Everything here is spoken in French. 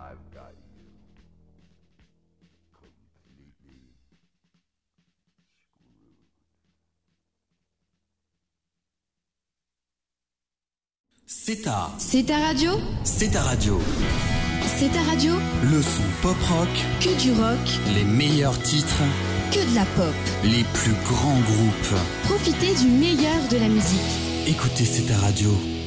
C'est ta radio. C'est ta radio. C'est ta radio. Le son pop-rock. Que du rock. Les meilleurs titres. Que de la pop. Les plus grands groupes. Profitez du meilleur de la musique. Écoutez C'est ta radio.